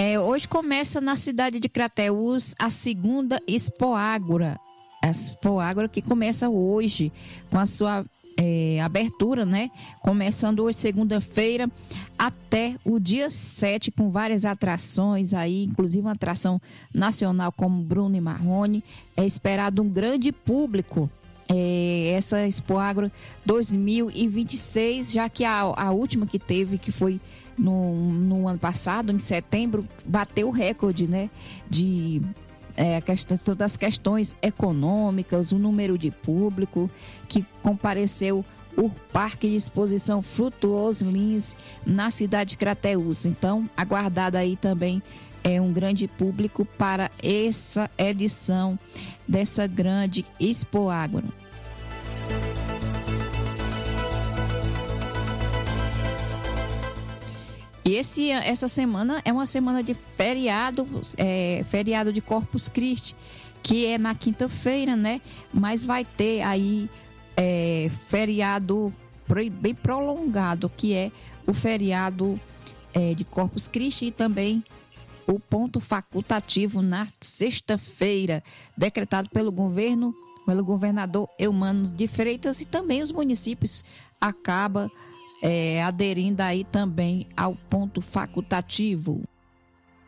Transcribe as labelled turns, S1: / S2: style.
S1: Hoje começa na cidade de Crateús a segunda Expoágora. A Expoágora que começa hoje com a sua abertura, né? Começando hoje, segunda-feira, até o dia 7, com várias atrações aí, inclusive uma atração nacional como Bruno e Marrone. É esperado um grande público. Essa Expoágora 2026, já que a última que teve, que foi no ano passado, em setembro, bateu o recorde, né? Das questões econômicas, o número de público que compareceu o Parque de Exposição Frutuoso Lins na cidade de Crateús. Então, aguardado aí também um grande público para essa edição dessa grande Expoágora. E essa semana é uma semana de feriado, feriado de Corpus Christi, que é na quinta-feira, né? Mas vai ter aí feriado bem prolongado, que é o feriado de Corpus Christi, e também o ponto facultativo na sexta-feira, decretado pelo governador Eumano de Freitas, e também os municípios acabam aderindo aí também ao ponto facultativo.